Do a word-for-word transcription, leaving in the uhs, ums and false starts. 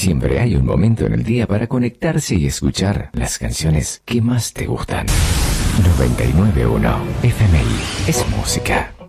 Siempre hay un momento en el día para conectarse y escuchar las canciones que más te gustan. noventa y nueve punto uno F M I es música.